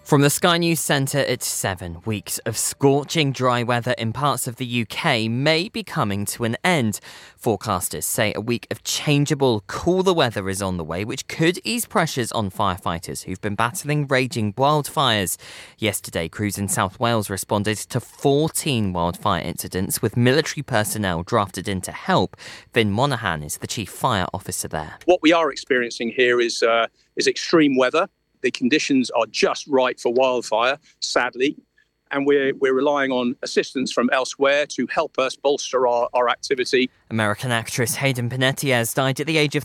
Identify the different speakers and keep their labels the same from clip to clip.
Speaker 1: From the Sky News Centre at 7, weeks of scorching dry weather in parts of the UK may be coming to an end. Forecasters say a week of changeable, cooler weather is on the way, which could ease pressures on firefighters who've been battling raging wildfires. Yesterday, crews in South Wales responded to 14 wildfire incidents with military personnel drafted in to help. Finn Monaghan is the chief fire officer there.
Speaker 2: What we are experiencing here is extreme weather. The conditions are just right for wildfire, sadly, and we're relying on assistance from elsewhere to help us bolster our activity.
Speaker 1: American actress Hayden Panettiere died at the age of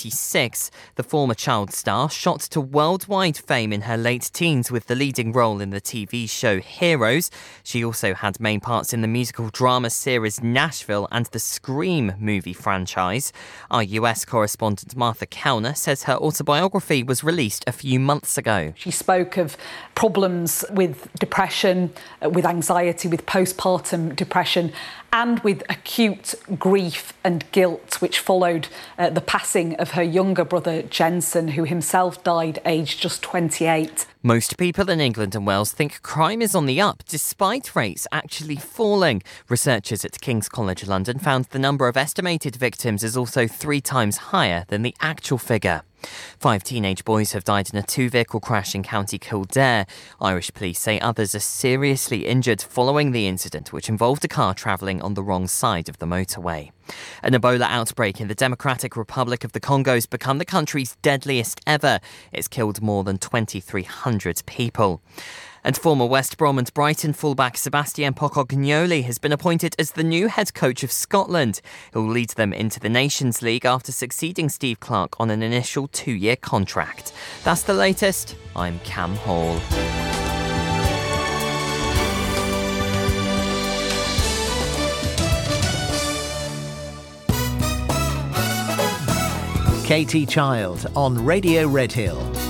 Speaker 1: 36. The former child star shot to worldwide fame in her late teens with the leading role in the TV show Heroes. She also had main parts in the musical drama series Nashville and the Scream movie franchise. Our US correspondent Martha Kauner says her autobiography was released a few months ago.
Speaker 3: She spoke of problems with depression, with anxiety, with postpartum depression, and with acute grief and guilt, which followed the passing of her younger brother Jensen, who himself died aged just 28.
Speaker 1: Most people in England and Wales think crime is on the up, despite rates actually falling. Researchers at King's College London found the number of estimated victims is also 3 times higher than the actual figure. 5 teenage boys have died in a 2-vehicle crash in County Kildare. Irish police say others are seriously injured following the incident, which involved a car travelling on the wrong side of the motorway. An Ebola outbreak in the Democratic Republic of the Congo has become the country's deadliest ever. It's killed more than 2,300 people. And former West Brom and Brighton fullback Sebastian Pocognoli has been appointed as the new head coach of Scotland. He'll lead them into the Nations League after succeeding Steve Clarke on an initial 2-year contract. That's the latest. I'm Cam Hall.
Speaker 4: Katie Child on Radio Redhill.